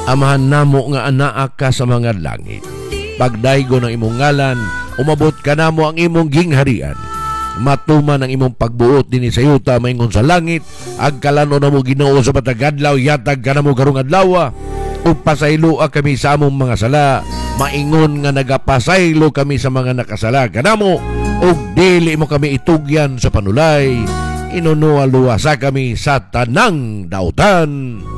Amahan namo nga anaa ka sa mga langit. Pagdaygo ng imong ngalan, umabot ka namo ang imong gingharian. Matuman ang imong pagbuot dinhi sa yuta maingon sa langit. Agkalano na mo Ginoo sa matag adlaw, yatag ka namo karong adlaw. Upasaylo kami sa among mga sala. Maingon nga nagapasaylo kami sa mga nakasala kanamo. Ug dili mo kami itugyan sa panulay. Inunuwa-luwasa kami sa tanang dautan.